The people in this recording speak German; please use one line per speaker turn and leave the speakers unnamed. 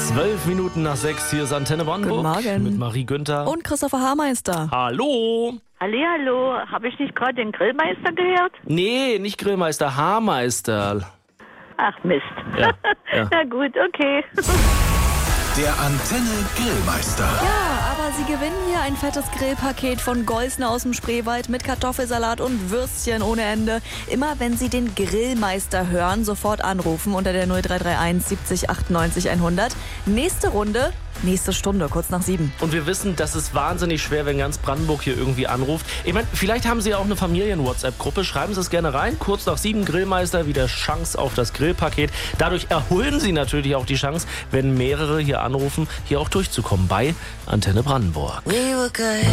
5:12, hier ist Antenne Brandenburg.
Guten Morgen.
Mit Marie Günther.
Und Christopher Haarmeister.
Hallo.
Hallihallo, habe ich nicht gerade den Grillmeister gehört?
Nee, nicht Grillmeister, Haarmeister.
Ach Mist.
Ja, ja.
Na gut, okay.
Der Antenne Grillmeister.
Ja, aber Sie gewinnen hier ein fettes Grillpaket von Geusner aus dem Spreewald mit Kartoffelsalat und Würstchen ohne Ende. Immer wenn Sie den Grillmeister hören, sofort anrufen unter der 0331 70 98 100. Nächste Runde, nächste Stunde, kurz nach 7.
Und wir wissen, das ist wahnsinnig schwer, wenn ganz Brandenburg hier irgendwie anruft. Ich meine, vielleicht haben Sie ja auch eine Familien-WhatsApp-Gruppe. Schreiben Sie es gerne rein. Kurz nach 7, Grillmeister, wieder Chance auf das Grillpaket. Dadurch erholen Sie natürlich auch die Chance, wenn mehrere hier anrufen, hier auch durchzukommen bei Antenne Brandenburg.